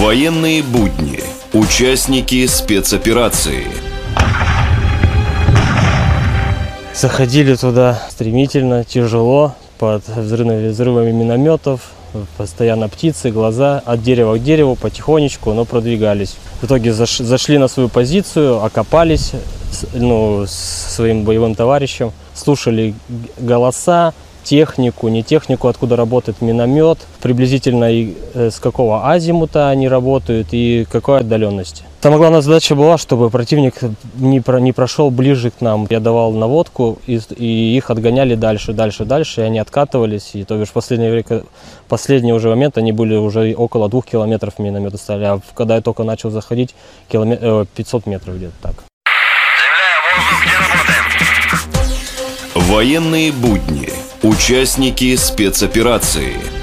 Военные будни. Участники спецоперации. Заходили туда стремительно, тяжело, под взрывами минометов. Постоянно птицы, глаза, от дерева к дереву, потихонечку, но продвигались. В итоге зашли на свою позицию, окопались с своим боевым товарищем, слушали голоса, технику, не технику, откуда работает миномет, приблизительно с какого азимута они работают и какой отдаленности. Самая главная задача была, чтобы противник не прошел ближе к нам. Я давал наводку, и их отгоняли дальше, и они откатывались. И то бишь в последний уже момент они были уже около 2 километров миномета стали, а когда я только начал заходить, 500 метров где-то так. Земля, воздух, где работаем? Военные будни. Участники спецоперации.